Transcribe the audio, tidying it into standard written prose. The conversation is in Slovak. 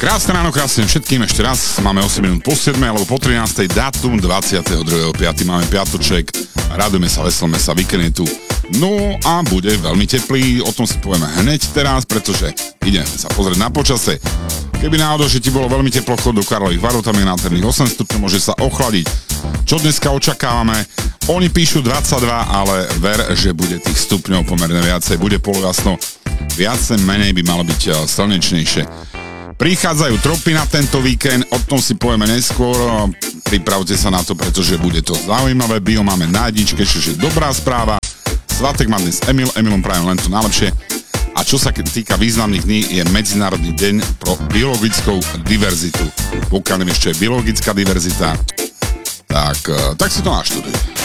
Krásne ráno, krásne všetkým ešte raz. Máme 8 minút po 7, alebo po 13. dátum 22.5. Máme piatoček. Radujeme sa, veselme sa, víkend je tu. No a bude veľmi teplý, o tom si povieme hneď teraz, pretože ideme sa pozrieť na počasie. Keby náhodou, že ti bolo veľmi teplo, chod do Karlových Varov, tam je nádherných 8 stupňov, môže sa ochladiť. Čo dneska očakávame? Oni píšu 22, ale ver, že bude tých stupňov pomerne viacej, bude polojasno, viacej menej by malo byť slnečnejšie. Prichádzajú tropy na tento víkend, o tom si povieme neskôr, pripravte sa na to, pretože bude to zaujímavé, bio máme na jedničke, čiže dobrá správa. Svatek má dnes Emilom prajem len to najlepšie. A čo sa týka významných dní, je Medzinárodný deň pro biologickú diverzitu. Pokiaľ nevieš, čo je biologická diverzita, tak si to naštuduj.